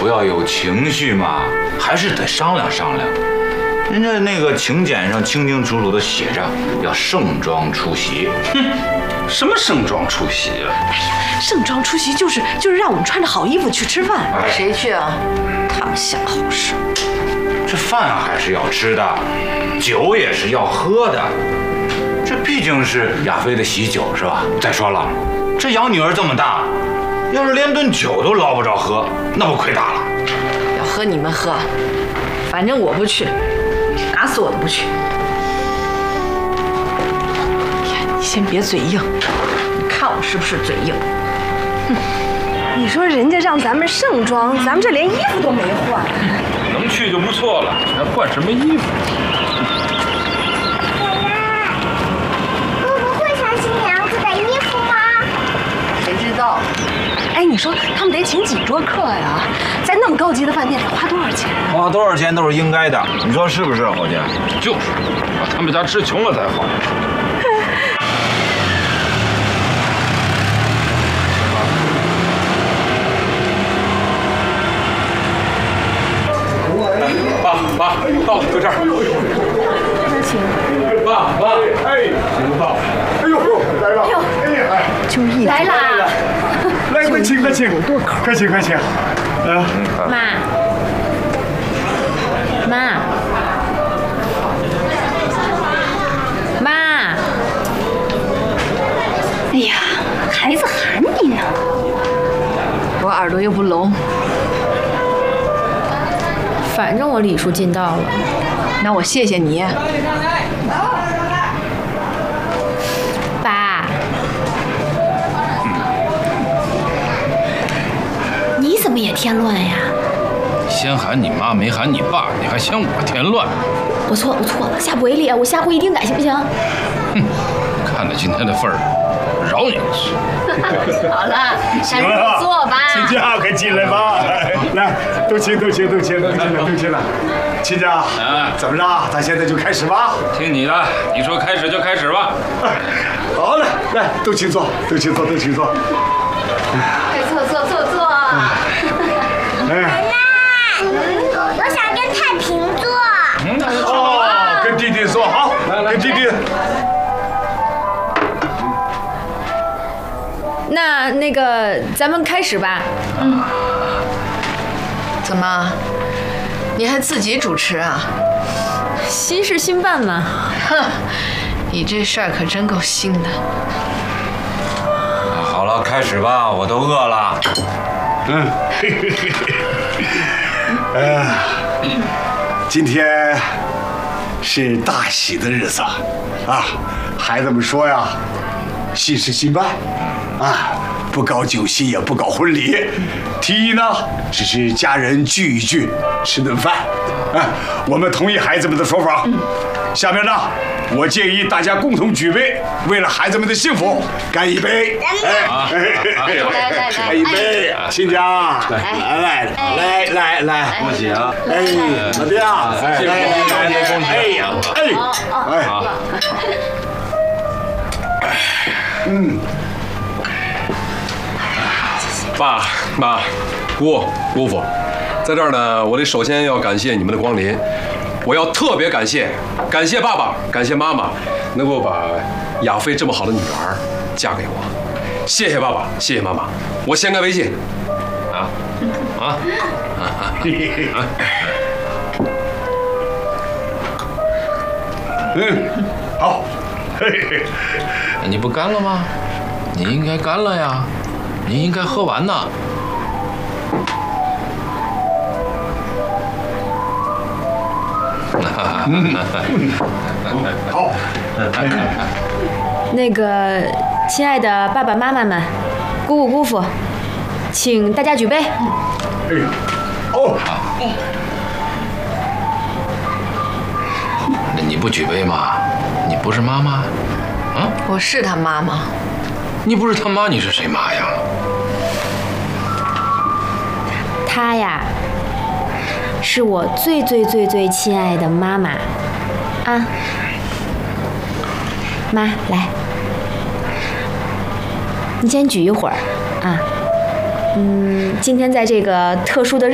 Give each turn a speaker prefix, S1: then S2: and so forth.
S1: 不要有情绪嘛，还是得商量商量。人家那个请柬上清清楚楚的写着要盛装出席。
S2: 哼，什么盛装出席啊？
S3: 哎呀，盛装出席就是让我们穿着好衣服去吃饭。
S4: 谁去啊？
S3: 他们想好事。
S1: 这饭还是要吃的，酒也是要喝的。这毕竟是亚飞的喜酒是吧？再说了，这养女儿这么大，要是连顿酒都捞不着喝，那不亏大了。
S4: 要喝你们喝，反正我不去，打死我都不去。
S3: 呀，你先别嘴硬，
S4: 你看我是不是嘴硬？
S3: 哼，你说人家让咱们盛装，咱们这连衣服都没换。
S2: 能去就不错了，还换什么衣服？
S3: 哎，你说他们得请几桌客呀？在那么高级的饭店得花多少钱啊？
S1: 花多少钱都是应该的，你说是不是，伙计？
S2: 就是，把他们家吃穷了才好。爸，到就这儿。
S3: 那请。
S2: 爸，哎，请到。
S5: 哎呦，来了！哎，
S3: 就一
S4: 来啦！
S5: 来，快请，快请，快请，快请。
S4: 妈，
S3: 哎呀，孩子喊你呢。
S4: 我耳朵又不聋。
S6: 反正我礼数尽到了，
S4: 那我谢谢你。
S6: 爸，
S3: 你怎么也添乱呀？
S2: 先喊你妈，没喊你爸，你还嫌我添乱？
S6: 我错了，下不为例，我下回一定改，行不行？
S2: 哼，看在今天的份儿，饶你一次。
S6: 好了，赶紧坐吧。
S5: 亲家，快进来吧！来，都请了。亲家，怎么着？咱现在就开始吧。
S2: 听你的，你说开始就开始吧。
S5: 好嘞，来，都请坐。
S4: 快坐。
S5: 哎，
S7: 我想跟太平坐。
S5: 哦，跟弟弟坐好，跟弟弟。
S6: 那个，咱们开始吧。
S4: 怎么？你还自己主持啊？
S6: 新事新办嘛。
S4: 哼，你这事儿可真够新的。
S1: 好了，开始吧，我都饿了。
S5: 今天是大喜的日子啊！孩子们说呀，新事新办啊，不搞酒席也不搞婚礼，提议呢只是家人聚一聚，吃顿饭。我们同意孩子们的说法。下面呢，我建议大家共同举杯，为了孩子们的幸福干一杯。干一杯，亲家，来，
S2: 恭喜啊！
S5: 哎，老弟啊，
S8: 爸妈、姑父，在这儿呢，我得首先要感谢你们的光临，我要特别感谢爸爸，感谢妈妈，能够把亚飞这么好的女儿嫁给我，谢谢爸爸，谢谢妈妈，我先干为敬。
S5: 好。
S2: 你不干了吗？你应该干了呀，你应该喝完呐。
S5: 好。
S6: 那个，亲爱的爸爸妈妈们，姑父，请大家举杯。
S2: 那你不举杯吗？你不是妈妈？
S4: 我是他妈妈。
S2: 你不是他妈，你是谁妈呀？
S6: 她呀，是我最亲爱的妈妈啊！妈，来，你先举一会儿啊。今天在这个特殊的